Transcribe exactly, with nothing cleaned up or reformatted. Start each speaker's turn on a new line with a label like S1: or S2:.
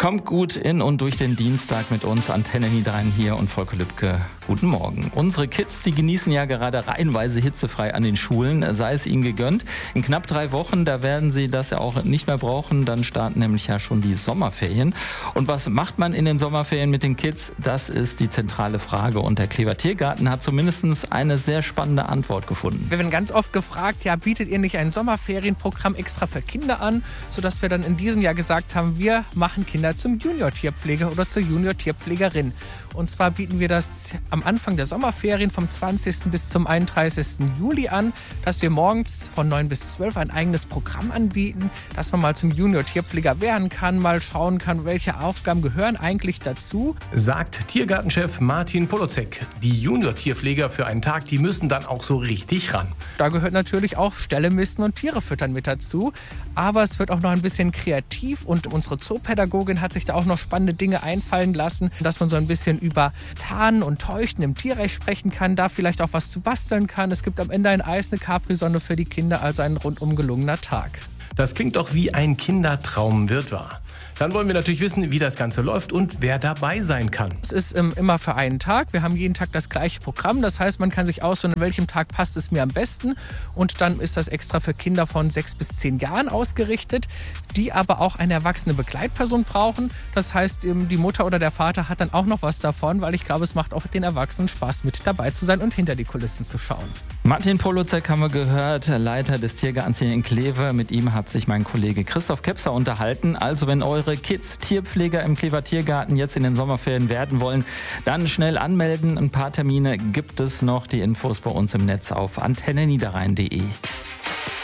S1: Kommt gut in und durch den Dienstag mit uns. Antenne Niederrhein hier und Volker Lübke. Guten Morgen. Unsere Kids, die genießen ja gerade reihenweise hitzefrei an den Schulen. Sei es ihnen gegönnt. In knapp drei Wochen, da werden sie das ja auch nicht mehr brauchen. Dann starten nämlich ja schon die Sommerferien. Und was macht man in den Sommerferien mit den Kids? Das ist die zentrale Frage. Und der Klever Tiergarten hat zumindest eine sehr spannende Antwort gefunden.
S2: Wir werden ganz oft gefragt, ja, bietet ihr nicht ein Sommerferienprogramm extra für Kinder an? Sodass wir dann in diesem Jahr gesagt haben, wir machen Kinder zum Junior-Tierpfleger oder zur Junior-Tierpflegerin. Und zwar bieten wir das am Anfang der Sommerferien vom zwanzigsten bis zum einunddreißigsten Juli an, dass wir morgens von neun bis zwölf ein eigenes Programm anbieten, dass man mal zum Junior-Tierpfleger werden kann, mal schauen kann, welche Aufgaben gehören eigentlich dazu.
S3: Sagt Tiergartenchef Martin Polozek. Die Junior-Tierpfleger für einen Tag, die müssen dann auch so richtig ran.
S2: Da gehört natürlich auch Ställe misten und Tiere füttern mit dazu. Aber es wird auch noch ein bisschen kreativ und unsere Zoopädagogin hat sich da auch noch spannende Dinge einfallen lassen, dass man so ein bisschen über Tarnen und Täuschen im Tierreich sprechen kann, da vielleicht auch was zu basteln kann. Es gibt am Ende ein Eis, eine Capri-Sonne für die Kinder, also ein rundum gelungener Tag.
S3: Das klingt doch wie ein Kindertraum wird wahr. Dann wollen wir natürlich wissen, wie das Ganze läuft und wer dabei sein kann.
S2: Es ist ähm, immer für einen Tag. Wir haben jeden Tag das gleiche Programm. Das heißt, man kann sich aussuchen, an welchem Tag passt es mir am besten. Und dann ist das extra für Kinder von sechs bis zehn Jahren ausgerichtet, die aber auch eine erwachsene Begleitperson brauchen. Das heißt, ähm, die Mutter oder der Vater hat dann auch noch was davon, weil ich glaube, es macht auch den Erwachsenen Spaß, mit dabei zu sein und hinter die Kulissen zu schauen.
S1: Martin Polozek haben wir gehört, Leiter des Tiergartens hier in Kleve. Mit ihm hat sich mein Kollege Christoph Kepser unterhalten. Also wenn eure Kids Tierpfleger im Klever Tiergarten jetzt in den Sommerferien werden wollen, dann schnell anmelden. Ein paar Termine gibt es noch. Die Infos bei uns im Netz auf antenne niederrhein punkt de.